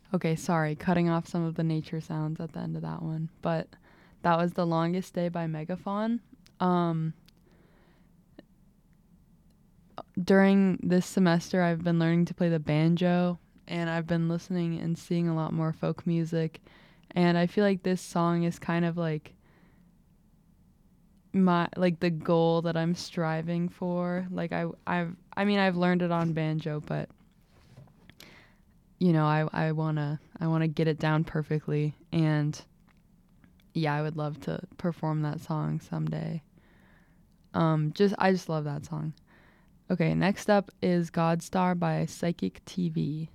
Okay, sorry, cutting off some of the nature sounds at the end of that one. But that was The Longest Day by Megafaun. Um, During this semester, I've been learning to play the banjo, and I've been listening and seeing a lot more folk music. And I feel like this song is kind of like the goal that I'm striving for. Like I've learned it on banjo, but I wanna get it down perfectly, and yeah, I would love to perform that song someday. I just love that song. Okay, next up is Godstar by Psychic TV.